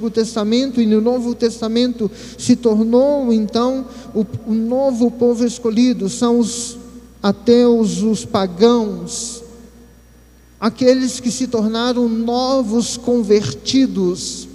Antigo Testamento, e no Novo Testamento se tornou então o novo povo escolhido. São os ateus, os pagãos, aqueles que se tornaram novos convertidos.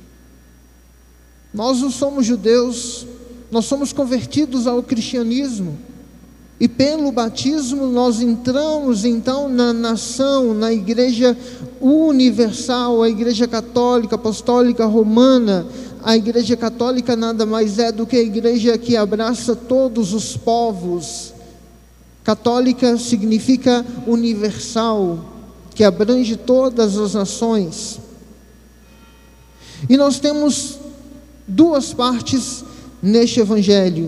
Nós não somos judeus, nós somos convertidos ao cristianismo, e pelo batismo nós entramos então na nação, na igreja universal, a igreja católica, apostólica, romana. A igreja católica nada mais é do que a igreja que abraça todos os povos. Católica significa universal, que abrange todas as nações. E nós temos duas partes neste evangelho,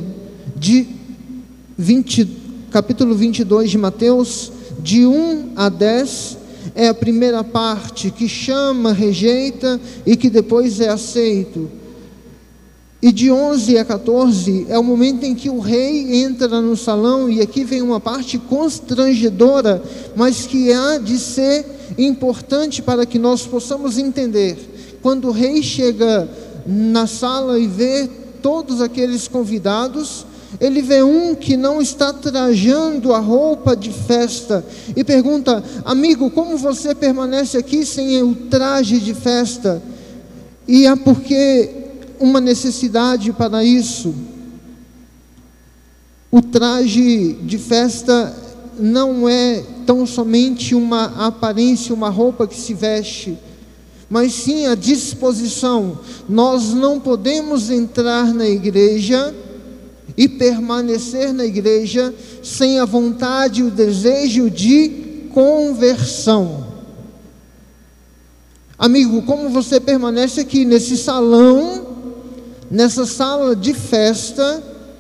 capítulo 22 de Mateus, de 1 a 10, é a primeira parte, que chama, rejeita e que depois é aceito. E de 11 a 14 é o momento em que o rei entra no salão, e aqui vem uma parte constrangedora, mas que há de ser importante para que nós possamos entender. Quando o rei chega na sala e vê todos aqueles convidados, ele vê um que não está trajando a roupa de festa e pergunta: amigo, como você permanece aqui sem o traje de festa? E há porque uma necessidade para isso. O traje de festa não é tão somente uma aparência, uma roupa que se veste, mas sim a disposição. Nós não podemos entrar na igreja e permanecer na igreja sem a vontade e o desejo de conversão. Amigo, como você permanece aqui nesse salão, nessa sala de festa,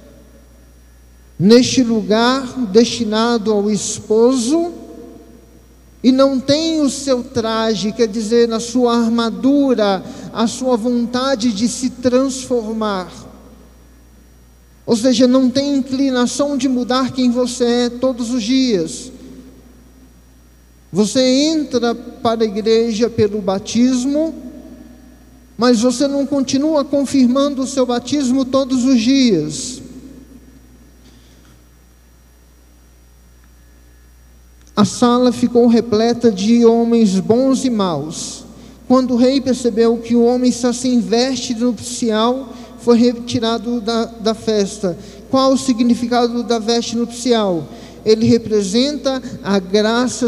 neste lugar destinado ao esposo, e não tem o seu traje, quer dizer, na sua armadura, a sua vontade de se transformar, ou seja, não tem inclinação de mudar quem você é todos os dias. Você entra para a igreja pelo batismo, mas você não continua confirmando o seu batismo todos os dias. A sala ficou repleta de homens bons e maus. Quando o rei percebeu que o homem está sem veste nupcial, foi retirado da festa. Qual o significado da veste nupcial? Ele representa a graça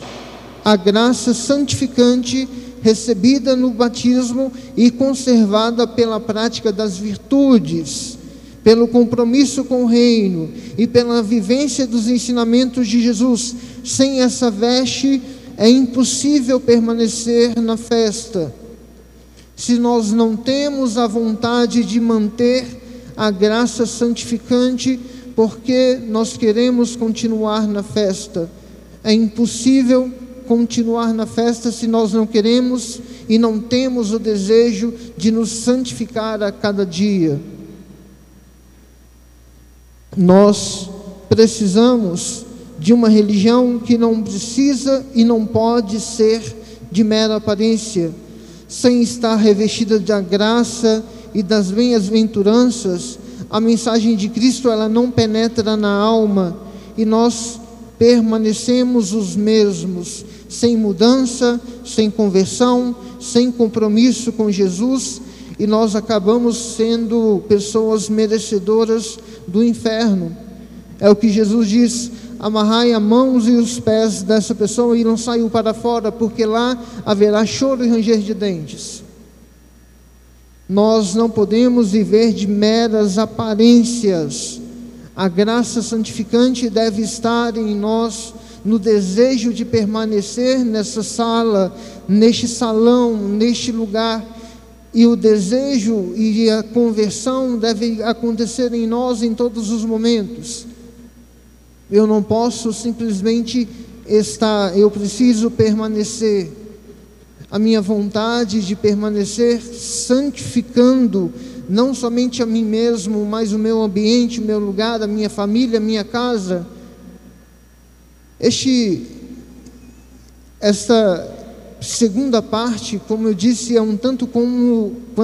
santificante recebida no batismo e conservada pela prática das virtudes, pelo compromisso com o reino e pela vivência dos ensinamentos de Jesus. Sem essa veste é impossível permanecer na festa. Se nós não temos a vontade de manter a graça santificante, porque nós queremos continuar na festa. É impossível continuar na festa se nós não queremos e não temos o desejo de nos santificar a cada dia. Nós precisamos de uma religião que não precisa e não pode ser de mera aparência, sem estar revestida da graça e das bem-aventuranças. A mensagem de Cristo, ela não penetra na alma, e nós permanecemos os mesmos, sem mudança, sem conversão, sem compromisso com Jesus, e nós acabamos sendo pessoas merecedoras do inferno. É o que Jesus diz: amarrai as mãos e os pés dessa pessoa e não saiam para fora, porque lá haverá choro e ranger de dentes. Nós não podemos viver de meras aparências. A graça santificante deve estar em nós, no desejo de permanecer nessa sala, neste salão, neste lugar, e o desejo e a conversão deve acontecer em nós em todos os momentos. Eu não posso simplesmente estar, eu preciso permanecer. A minha vontade de permanecer santificando não somente a mim mesmo, mas o meu ambiente, o meu lugar, a minha família, a minha casa. Esta segunda parte, como eu disse, é um tanto como